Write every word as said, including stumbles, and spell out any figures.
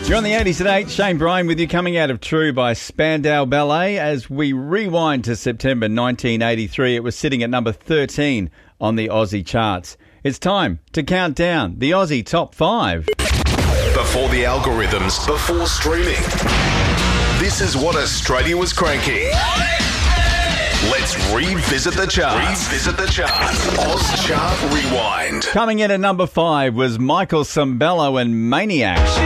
You're on the eighties at eight. Shane Bryan with you, coming out of True by Spandau Ballet. As we rewind to September nineteen eighty-three, it was sitting at number thirteen on the Aussie charts. It's time to count down the Aussie Top five. Before the algorithms, before streaming. This is what Australia was cranking. Let's revisit the charts. Revisit the charts. Oz Chart Rewind. Coming in at number five was Michael Sembello and Maniac.